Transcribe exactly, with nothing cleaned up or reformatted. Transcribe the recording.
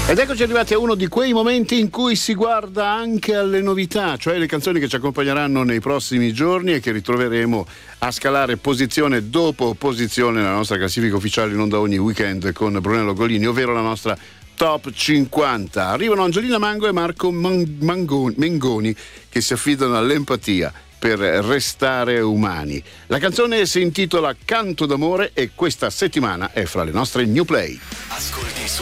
Ed eccoci arrivati a uno di quei momenti in cui si guarda anche alle novità, cioè le canzoni che ci accompagneranno nei prossimi giorni e che ritroveremo a scalare posizione dopo posizione nella nostra classifica ufficiale in onda ogni weekend con Brunello Golini, ovvero la nostra Top cinquanta. Arrivano Angelina Mango e Marco Man- Mangoni, Mengoni che si affidano all'empatia per restare umani. La canzone si intitola Canto d'amore e questa settimana è fra le nostre new play. Ascolti su